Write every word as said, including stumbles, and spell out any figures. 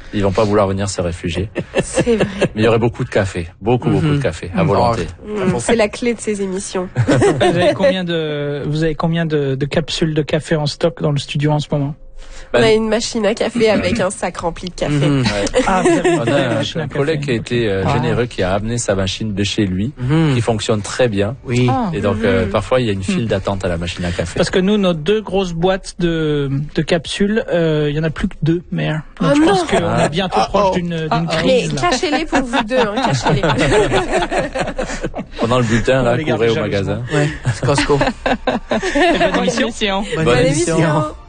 Ils vont pas vouloir venir se réfugier. C'est vrai. Mais il y aurait beaucoup de café, beaucoup, mm-hmm. beaucoup de café, à volonté. Mmh, c'est la clé de ces émissions. Vous avez combien de, vous avez combien de, de capsules de café en stock dans le studio en ce moment? On a une machine à café avec un sac rempli de café. Mmh, ouais. Ah, vous avez on a un, un collègue qui a été euh, généreux, qui a amené sa machine de chez lui, mmh. qui fonctionne très bien. Oui. Ah. Et donc mmh. euh, parfois il y a une file mmh. d'attente à la machine à café. Parce que nous, nos deux grosses boîtes de, de capsules, euh, il y en a plus que deux, mais donc oh je non. pense qu'on est bientôt oh, proche oh. d'une d'une oh, crise. Mais cachez-les pour vous deux, hein, cachez-les. Pendant le bulletin, là, courez au magasin. Ouais, Costco. Bonne émission. Bonne, Bonne émission.